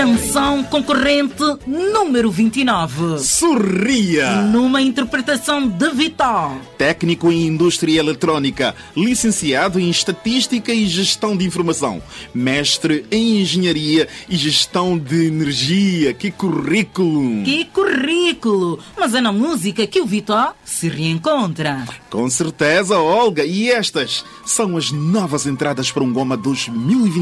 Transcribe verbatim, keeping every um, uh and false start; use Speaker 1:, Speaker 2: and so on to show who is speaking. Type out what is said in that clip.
Speaker 1: Canção concorrente número vinte e nove.
Speaker 2: Sorria!
Speaker 1: Numa interpretação de Vitor.
Speaker 2: Técnico em Indústria Eletrónica, licenciado em Estatística e Gestão de Informação, mestre em Engenharia e Gestão de Energia. Que currículo!
Speaker 1: Que currículo! Mas é na música que o Vitor se reencontra.
Speaker 2: Com certeza, Olga. E estas são as novas entradas para um Goma dois mil e vinte.